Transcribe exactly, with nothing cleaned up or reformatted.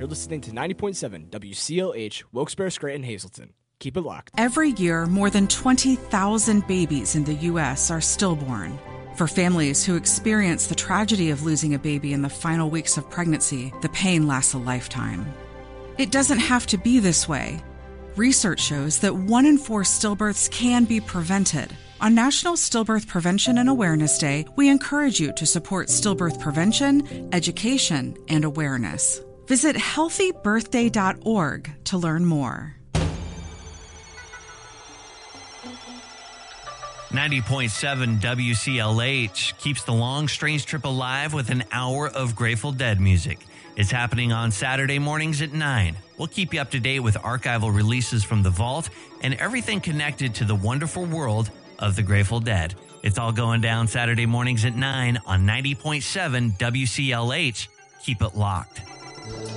You're listening to ninety point seven W C L H, Wilkes-Barre, Scranton, Hazleton. Keep it locked. Every year, more than twenty thousand babies in the U S are stillborn. For families who experience the tragedy of losing a baby in the final weeks of pregnancy, the pain lasts a lifetime. It doesn't have to be this way. Research shows that one in four stillbirths can be prevented. On National Stillbirth Prevention and Awareness Day, we encourage you to support stillbirth prevention, education, and awareness. Visit healthy birthday dot org to learn more. ninety point seven W C L H keeps the long, strange trip alive with an hour of Grateful Dead music. It's happening on Saturday mornings at nine. We'll keep you up to date with archival releases from the vault and everything connected to the wonderful world of the Grateful Dead. It's all going down Saturday mornings at nine on ninety point seven W C L H. Keep it locked.